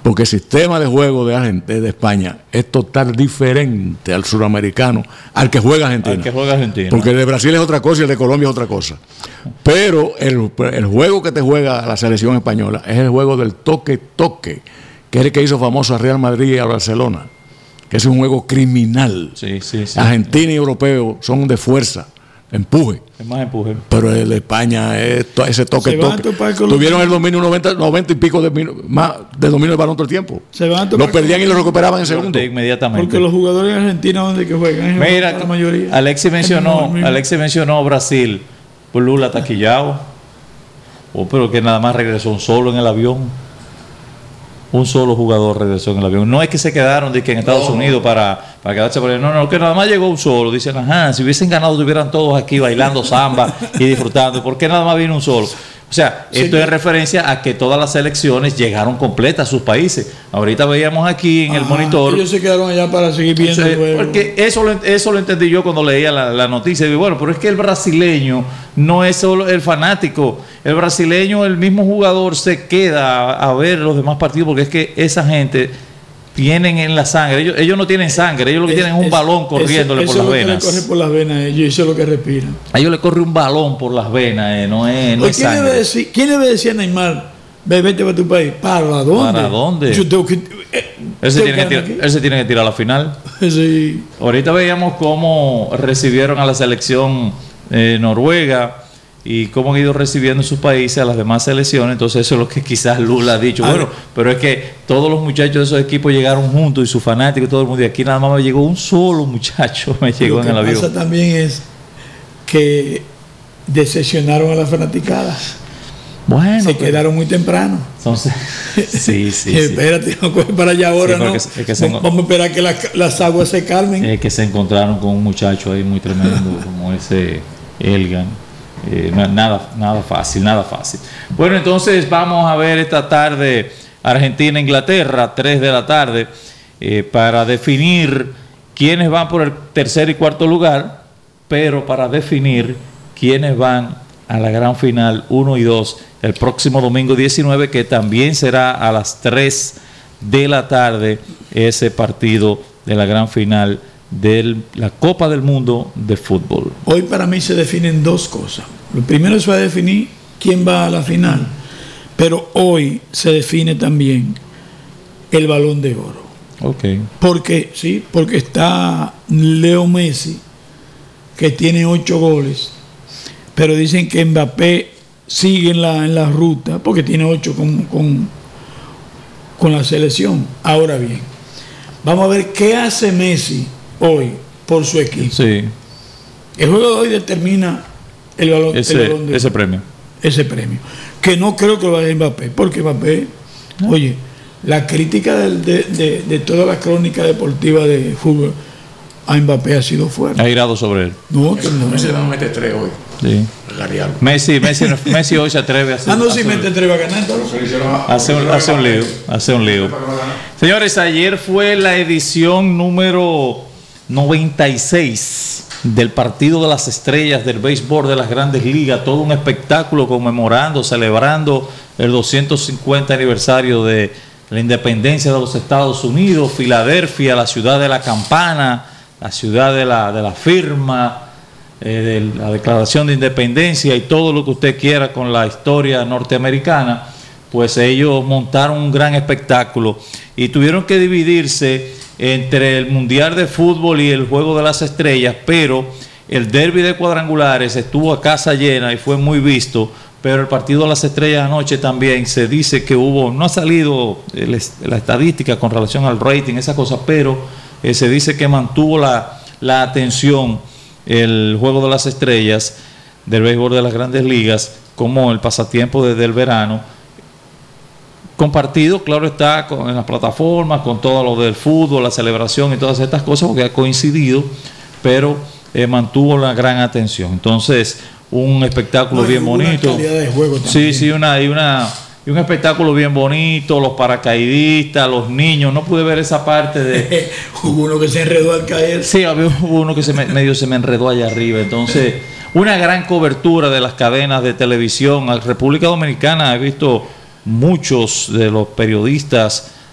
Porque el sistema de juego de España es total diferente al suramericano, al que juega Argentina. Porque el de Brasil es otra cosa y el de Colombia es otra cosa. Pero el juego que te juega la selección española es el juego del toque-toque, que es el que hizo famoso a Real Madrid y a Barcelona, que es un juego criminal. Sí. Argentina y europeo son de fuerza, empuje. Es más empuje. Pero el de España es ese toque-toque. Tuvieron el dominio 90 y pico más de dominio del balón todo el tiempo. Lo perdían y lo recuperaban en segundo. Inmediatamente. Porque los jugadores argentinos donde que juegan, mira, la mayoría. Alexis mencionó Brasil. Pues Lula taquillado. Pero que nada más regresó un solo en el avión. Un solo jugador regresó en el avión. No es que se quedaron de que en Estados Unidos para quedarse por ahí. No, que nada más llegó un solo. Dicen, si hubiesen ganado, estuvieran todos aquí bailando samba y disfrutando. ¿Por qué nada más vino un solo? O sea, esto es referencia a que todas las selecciones llegaron completas a sus países. Ahorita veíamos aquí en el monitor. Ellos se quedaron allá para seguir viendo el juego. Porque eso lo entendí yo cuando leía la noticia. Y bueno, pero es que el brasileño no es solo el fanático. El brasileño, el mismo jugador, se queda a ver los demás partidos porque es que esa gente tienen en la sangre. Ellos no tienen sangre, ellos lo que tienen es un balón corriéndole por las venas. Eso es lo que le corre por las venas a ellos, eso es lo que respiran. A ellos le corre un balón por las venas, no es sangre. ¿Quién le decía a Neymar, vete para tu país? ¿Para dónde? ¿Para dónde? Yo tengo que, él se tiene que tirar a la final. Sí. Ahorita veíamos cómo recibieron a la selección Noruega y cómo han ido recibiendo en sus países a las demás selecciones. Entonces eso es lo que quizás Lula ha dicho. Bueno, pero es que todos los muchachos de esos equipos llegaron juntos y sus fanáticos y todo el mundo. Y aquí nada más me llegó un solo muchacho, me llegó en el avión. Lo que pasa también es que decepcionaron a las fanaticadas. Bueno, se quedaron muy temprano. Entonces, sí. Espérate, no coge para allá ahora, ¿no? Vamos a esperar que las aguas se calmen. Es que se encontraron con un muchacho ahí muy tremendo como ese Elgan. Nada fácil. Bueno, entonces vamos a ver esta tarde Argentina-Inglaterra, 3 de la tarde, para definir quiénes van por el tercer y cuarto lugar, pero para definir quiénes van a la gran final 1 y 2 el próximo domingo 19, que también será a las 3 de la tarde ese partido de la gran final de la Copa del Mundo de fútbol. Hoy para mí se definen dos cosas. Lo primero se va a definir quién va a la final, pero hoy se define también el Balón de Oro. Okay. Porque está Leo Messi, que tiene 8 goles, pero dicen que Mbappé sigue en la ruta porque tiene 8 con la selección. Ahora bien, vamos a ver qué hace Messi hoy por su equipo. Sí. El juego de hoy determina el balón, ese premio. Ese premio. Que no creo que lo vaya a Mbappé, porque Mbappé, oye, la crítica de toda la crónica deportiva de fútbol a Mbappé ha sido fuerte. Ha girado sobre él. No, que no. Messi va a meter 3 hoy. Sí. Messi hoy se atreve a hacer. Si mete 3 va a ganar entonces. Hace un lío. Señores, ayer fue la edición número 96 del Partido de las Estrellas del béisbol de las Grandes Ligas, todo un espectáculo conmemorando, celebrando el 250 aniversario de la independencia de los Estados Unidos, Filadelfia, la ciudad de la campana, la ciudad de la firma, de la declaración de independencia y todo lo que usted quiera con la historia norteamericana. Pues ellos montaron un gran espectáculo y tuvieron que dividirse entre el Mundial de Fútbol y el Juego de las Estrellas, pero el derbi de cuadrangulares estuvo a casa llena y fue muy visto, pero el Partido de las Estrellas anoche también se dice que no ha salido la estadística con relación al rating, esa cosa, pero se dice que mantuvo la atención el Juego de las Estrellas del béisbol de las Grandes Ligas como el pasatiempo desde el verano. Compartido, claro está, en las plataformas, con todo lo del fútbol, la celebración y todas estas cosas, porque ha coincidido, pero mantuvo la gran atención. Entonces, un espectáculo bien bonito. Una calidad de juego también. Sí, un espectáculo bien bonito, los paracaidistas, los niños. No pude ver esa parte de... Hubo uno que se enredó al caer. Sí, hubo uno que se me enredó allá arriba. Entonces, una gran cobertura de las cadenas de televisión. En República Dominicana he visto muchos de los periodistas